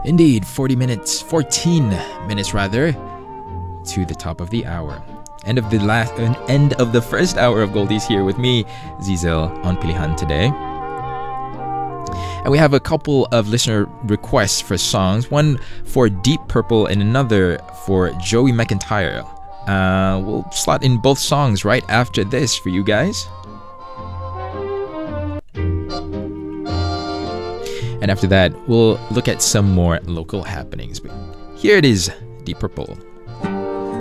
Indeed, 14 minutes rather, to the top of the hour. End of the first hour of Goldies here with me, Zizel, on Pilihan today. And we have a couple of listener requests for songs, one for Deep Purple and another for Joey McIntyre. We'll slot in both songs right after this for you guys. And after that, we'll look at some more local happenings. But here it is, Deep Purple.